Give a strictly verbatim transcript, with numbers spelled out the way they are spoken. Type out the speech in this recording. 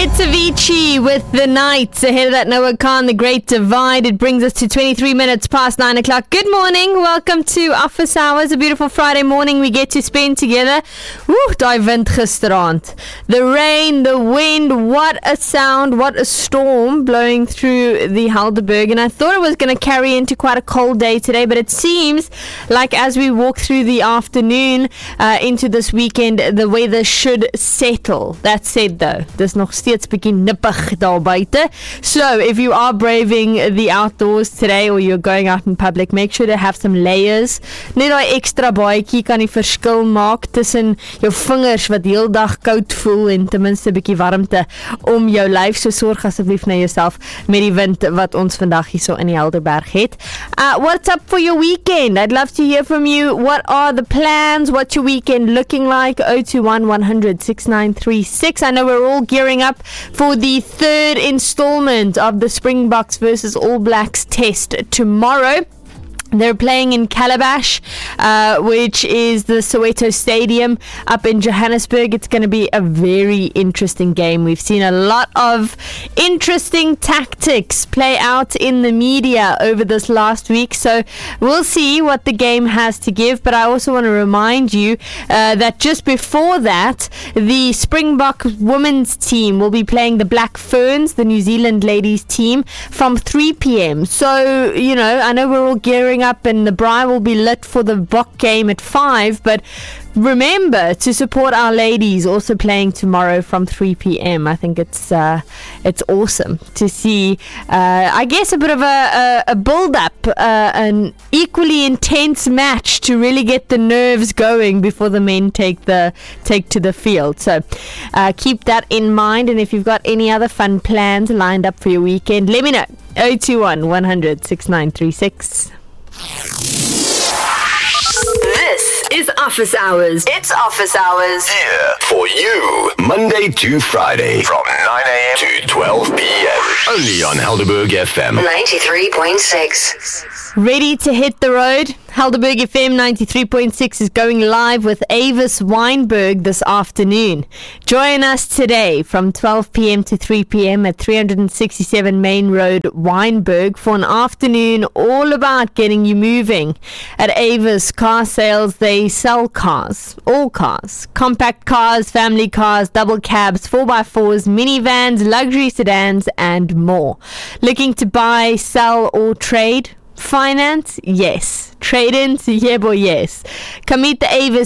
It's Avicii with The Nights. Ahead of that, Noah Khan, The Great Divide. It brings us to twenty-three minutes past nine o'clock. Good morning. Welcome to Office Hours. A beautiful Friday morning we get to spend together. Woo, die wind gisterand. The rain, the wind, what a sound, what a storm blowing through the Helderberg. And I thought it was going to carry into quite a cold day today, but it seems like as we walk through the afternoon uh, into this weekend, the weather should settle. That said though, there's nog steeds bietjie nippig daar buite. So if you are braving the outdoors today or you're going out in public, make sure to have some layers. Net daai ekstra baadjie kan die verskil maak tussen jou vingers wat heel dag koud voel en ten minste 'n bietjie warmte om jou lyf. So sorg asseblief na jouself met die wind wat ons vandag hier so in die Helderberg het. Uh, what's up for your weekend? I'd love to hear from you. What are the plans? What's your weekend looking like? zero two one one hundred six nine three six. I know we're all gearing up for the third installment of the Springboks versus All Blacks test tomorrow. They're playing in Calabash, uh, which is the Soweto Stadium up in Johannesburg. It's going to be a very interesting game. We've seen a lot of interesting tactics play out in the media over this last week, so we'll see what the game has to give. But I also want to remind you uh, that just before that, the Springbok women's team will be playing the Black Ferns, the New Zealand ladies team, from three p.m. So, you know, I know we're all gearing up and the braai will be lit for the Bok game at five, but remember to support our ladies also playing tomorrow from three p.m. I think it's uh, it's awesome to see uh, I guess a bit of a, a, a build up, uh, an equally intense match to really get the nerves going before the men take the take to the field. So uh, keep that in mind, and if you've got any other fun plans lined up for your weekend, let me know. zero two one one hundred six nine three six. This is Office Hours. It's Office Hours. Here for you, Monday to Friday from nine a.m. to twelve p.m. Only on Helderberg F M ninety-three point six. Ready to hit the road? Helderberg F M ninety-three point six is going live with Avis Weinberg this afternoon. Join us today from twelve p.m. to three p.m. at three sixty-seven Main Road, Weinberg, for an afternoon all about getting you moving. At Avis Car Sales, they sell cars, all cars, compact cars, family cars, double cabs, four by fours, minivans, luxury sedans, and more. Looking to buy, sell, or trade? Finance? Yes. Trade-ins? Yeah boy, yes. Come meet the Avis